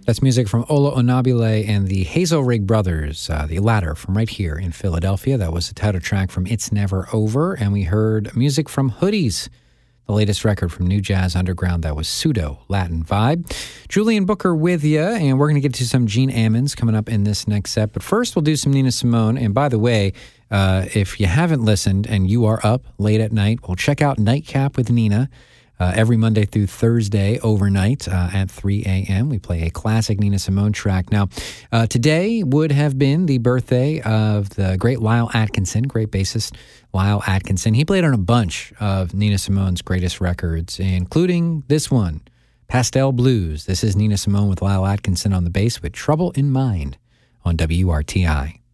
That's music from Ola Onabile and the Hazel Rig Brothers, the latter from right here in Philadelphia. That was the title track from It's Never Over. And we heard music from Hoodies, the latest record from New Jazz Underground. That was Pseudo Latin Vibe. Julian Booker with you, and we're going to get to some Gene Ammons coming up in this next set. But first, we'll do some Nina Simone. And by the way, if you haven't listened and you are up late at night, well, check out Nightcap with Nina. Every Monday through Thursday overnight at 3 a.m. We play a classic Nina Simone track. Now, today would have been the birthday of the great Lyle Atkinson, great bassist Lyle Atkinson. He played on a bunch of Nina Simone's greatest records, including this one, Pastel Blues. This is Nina Simone with Lyle Atkinson on the bass with Trouble in Mind on WRTI.